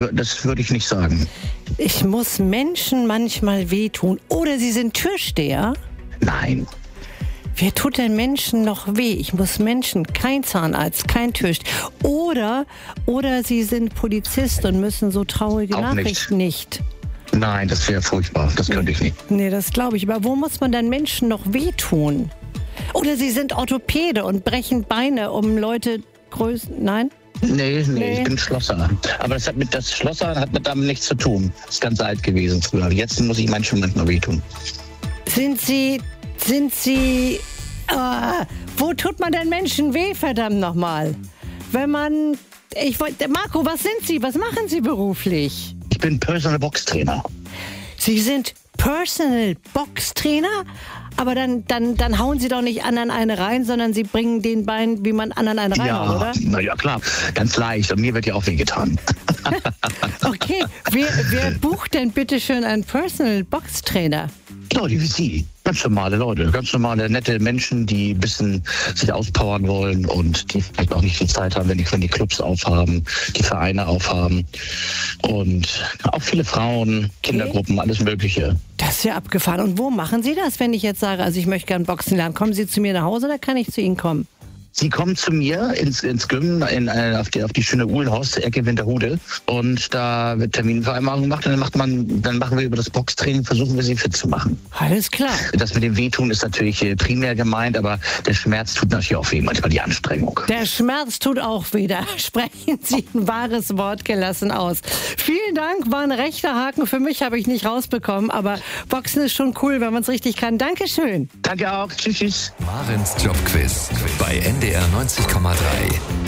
das würde ich nicht sagen. Ich muss Menschen manchmal wehtun. Oder sie sind Türsteher? Nein. Wer tut denn Menschen noch weh? Ich muss Menschen, kein Zahnarzt, kein Türsteher. Oder sie sind Polizist und müssen so traurige Auch Nachrichten nicht. Nein, das wäre furchtbar. Das könnte ich nicht. Nee, das glaube ich. Aber wo muss man dann Menschen noch wehtun? Oder sie sind Orthopäde und brechen Beine, um Leute größer... Nein? Nee, ich bin Schlosser. Aber das Schlosser hat damit nichts zu tun. Das ist ganz alt gewesen früher. Jetzt muss ich Menschen manchmal wehtun. Sind Sie... wo tut man denn Menschen weh, verdammt nochmal? Wenn man... Marco, was sind Sie? Was machen Sie beruflich? Ich bin Personal Box Trainer. Sie sind Personal Box Trainer? Aber dann hauen Sie doch nicht anderen eine rein, sondern Sie bringen den Bein, wie man anderen eine reinhaut, oder? Na ja, klar. Ganz leicht. Und mir wird ja auch wehgetan. Okay. Wer bucht denn bitte schön einen Personal Box Trainer? Leute wie Sie. Ganz normale Leute. Ganz normale, nette Menschen, die ein bisschen sich auspowern wollen und die vielleicht auch nicht viel Zeit haben, wenn die Clubs aufhaben, die Vereine aufhaben. Und auch viele Frauen, Kindergruppen, alles Mögliche. Das ist ja abgefahren. Und wo machen Sie das, wenn ich jetzt sage, also ich möchte gerne Boxen lernen? Kommen Sie zu mir nach Hause oder kann ich zu Ihnen kommen? Sie kommen zu mir ins Gym, auf die schöne Uhlenhorst-Ecke Winterhude. Und da wird Terminvereinbarung gemacht und dann machen wir über das Boxtraining, versuchen wir sie fit zu machen. Alles klar. Das mit dem Wehtun ist natürlich primär gemeint, aber der Schmerz tut natürlich auch weh, manchmal die Anstrengung. Der Schmerz tut auch weh. Da sprechen Sie ein wahres Wort gelassen aus. Vielen Dank, war ein rechter Haken. Für mich habe ich nicht rausbekommen, aber Boxen ist schon cool, wenn man es richtig kann. Dankeschön. Danke auch. Tschüss. Marens Jobquiz bei NDR 90,3.